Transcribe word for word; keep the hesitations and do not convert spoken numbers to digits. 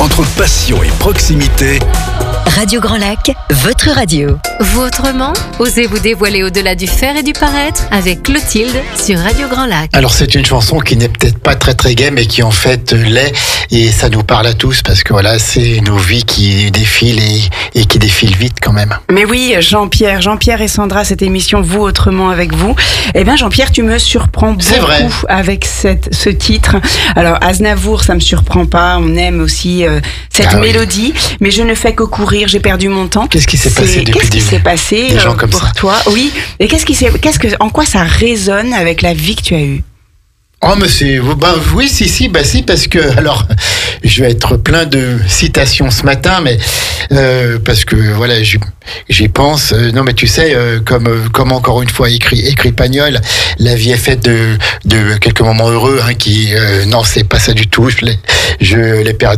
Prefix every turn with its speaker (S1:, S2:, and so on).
S1: Entre passion et proximité,
S2: Radio Grand Lac, votre radio.
S3: Vous autrement, osez vous dévoiler au-delà du faire et du paraître avec Clotilde sur Radio Grand Lac.
S4: Alors c'est une chanson qui n'est peut-être pas très très gaie, mais qui en fait l'est, et ça nous parle à tous, parce que voilà, c'est nos vies qui défilent et, et qui défilent vite quand même.
S5: Mais oui, Jean-Pierre, Jean-Pierre et Sandra, cette émission Vous autrement avec vous. Eh bien Jean-Pierre, tu me surprends beaucoup
S4: C'est vrai.
S5: avec cette, ce titre. Alors Aznavour, ça me surprend pas, on aime aussi euh, cette
S4: Ah oui.
S5: mélodie, mais je ne fais que courir, j'ai perdu mon temps.
S4: Qu'est-ce qui s'est
S5: C'est-
S4: passé depuis
S5: Qu'est-ce qui
S4: des-
S5: s'est passé
S4: des gens
S5: euh,
S4: comme
S5: pour
S4: ça
S5: toi? Oui. Et qu'est-ce qui s'est, qu'est-ce que, en quoi ça résonne avec la vie que tu as eue?
S4: Oh mais c'est ben, oui si si bah si parce que alors je vais être plein de citations ce matin, mais euh, parce que voilà j'y, j'y pense. Euh, non mais tu sais euh, comme euh, comme encore une fois écrit écrit Pagnol, la vie est faite de de quelques moments heureux hein, qui euh, non c'est pas ça du tout, je l'ai je l'ai perdu.